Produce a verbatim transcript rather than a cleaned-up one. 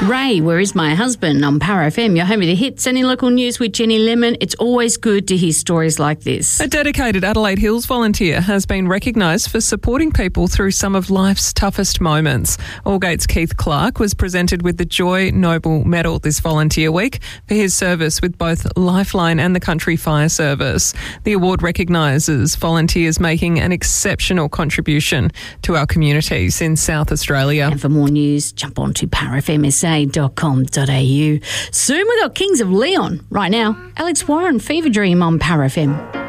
Ray, Where Is My Husband on Power F M, your home of the hits and in local news with Jenny Lemon. It's always good to hear stories like this. A dedicated Adelaide Hills volunteer has been recognised for supporting people through some of life's toughest moments. Allgate's Keith Clark was presented with the Joy Noble Medal this volunteer week for his service with both Lifeline and the Country Fire Service. The award recognises volunteers making an exceptional contribution to our communities in South Australia. And for more news, jump on to power f m s a dot com dot a u. Soon we've got Kings of Leon. Right now, Alex Warren, Fever Dream on Power F M.